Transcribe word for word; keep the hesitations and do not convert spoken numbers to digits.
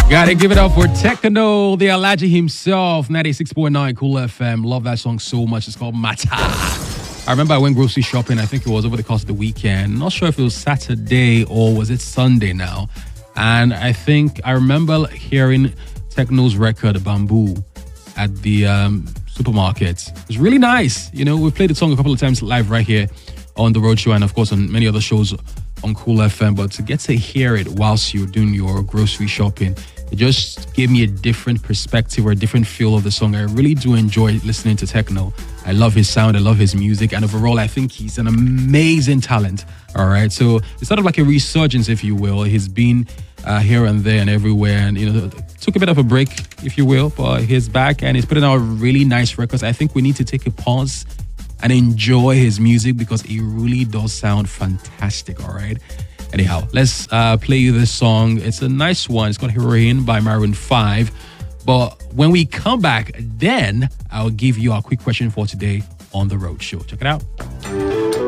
Gotta give it up for Techno, the Alaji himself, ninety-six point nine Cool F M. Love that song so much. It's called Mata. I remember I went grocery shopping. I think it was over the course of the weekend. Not sure if it was Saturday or was it Sunday now. And I think I remember hearing Techno's record, Bamboo, at the um, supermarket. It was really nice. You know, we played the song a couple of times live right here on the Road Show and, of course, on many other shows on Cool F M. But to get to hear it whilst you're doing your grocery shopping, it just gave me a different perspective or a different feel of the song. I really do enjoy listening to Techno. I love his sound. I love his music. And overall, I think he's an amazing talent. All right. So it's sort of like a resurgence, if you will. He's been uh, here and there and everywhere. And, you know, took a bit of a break, if you will. But he's back and he's putting out really nice records. I think we need to take a pause and enjoy his music because it really does sound fantastic. All right. Anyhow, let's uh, play you this song. It's a nice one. It's called Heroin by Maroon five. But when we come back, then I'll give you our quick question for today on The Road Show. Check it out.